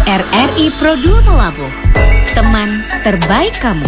RRI Pro 2 Melabuh, teman terbaik kamu.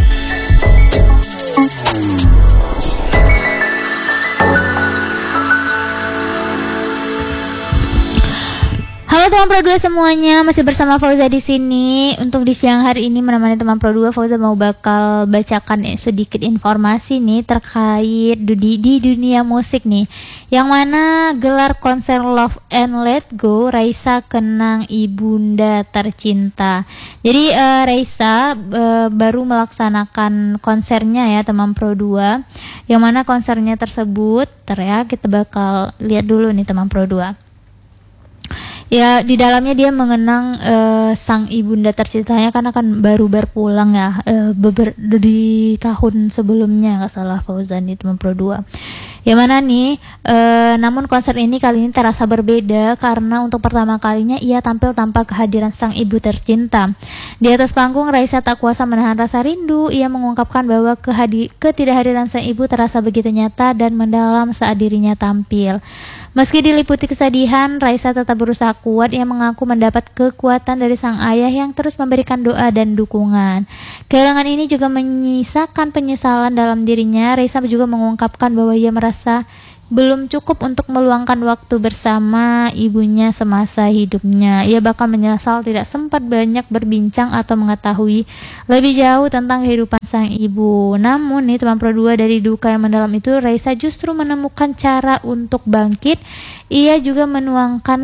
Halo teman Pro 2 semuanya, masih bersama Fauza di sini. Untuk di siang hari ini menemani teman Pro 2, Fauza mau bakal bacakan sedikit informasi nih terkait di dunia musik nih. Yang mana gelar konser Love and Let Go, Raisa kenang ibunda tercinta. Jadi Raisa baru melaksanakan konsernya ya teman Pro 2. Yang mana konsernya tersebut, kita bakal lihat dulu nih teman Pro 2. Ya, di dalamnya dia mengenang sang ibunda tercintanya karena kan baru berpulang ya di tahun sebelumnya, nggak salah Fauzan di teman Pro 2. Yang mana nih, namun konser ini kali ini terasa berbeda karena untuk pertama kalinya ia tampil tanpa kehadiran sang ibu tercinta. Di atas panggung, Raisa tak kuasa menahan rasa rindu. Ia mengungkapkan bahwa ketidakhadiran sang ibu terasa begitu nyata dan mendalam saat dirinya tampil. Meski diliputi kesedihan, Raisa tetap berusaha kuat. Ia mengaku mendapat kekuatan dari sang ayah yang terus memberikan doa dan dukungan. Kehilangan ini juga menyisakan penyesalan dalam dirinya. Raisa juga mengungkapkan bahwa ia merasa belum cukup untuk meluangkan waktu bersama ibunya semasa hidupnya. Ia bahkan menyesal tidak sempat banyak berbincang atau mengetahui lebih jauh tentang kehidupan sang ibu. Namun nih teman Pro 2, dari duka yang mendalam itu Raisa justru menemukan cara untuk bangkit. Ia juga menuangkan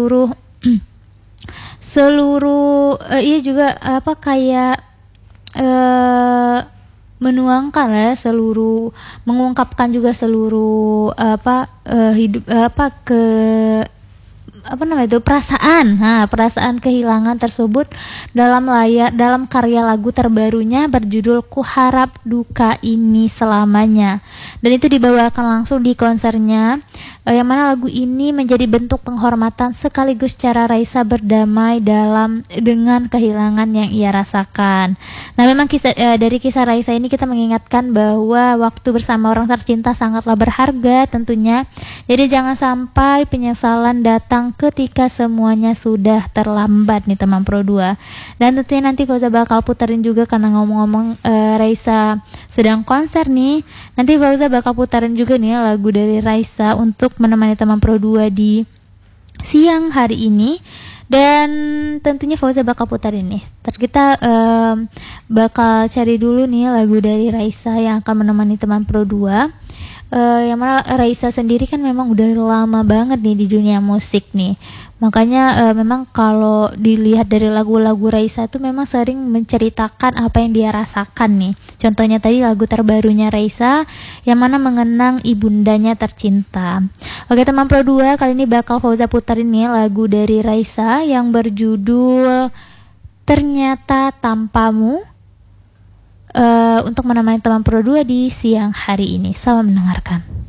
ia juga menuangkan ya mengungkapkan juga seluruh perasaan kehilangan tersebut dalam karya lagu terbarunya berjudul Ku Harap Duka Ini Selamanya, dan itu dibawakan langsung di konsernya, yang mana lagu ini menjadi bentuk penghormatan sekaligus cara Raisa berdamai dengan kehilangan yang ia rasakan. Nah, memang dari kisah Raisa ini kita mengingatkan bahwa waktu bersama orang tercinta sangatlah berharga tentunya. Jadi jangan sampai penyesalan datang ketika semuanya sudah terlambat nih teman Pro 2. Dan tentunya nanti Fauza bakal puterin juga, karena ngomong-ngomong Raisa sedang konser nih, nanti Fauza bakal puterin juga nih lagu dari Raisa untuk menemani teman Pro 2 di siang hari ini. Dan tentunya Fauza bakal puterin nih. Kita bakal cari dulu nih lagu dari Raisa yang akan menemani teman Pro 2. Yang mana Raisa sendiri kan memang udah lama banget nih di dunia musik nih. Makanya memang kalau dilihat dari lagu-lagu Raisa tuh memang sering menceritakan apa yang dia rasakan nih. Contohnya tadi lagu terbarunya Raisa yang mana mengenang ibundanya tercinta. Oke teman Pro 2, kali ini bakal Fauza puterin nih lagu dari Raisa yang berjudul Ternyata Tanpamu, untuk menemani teman Pro 2 di siang hari ini. Selamat mendengarkan.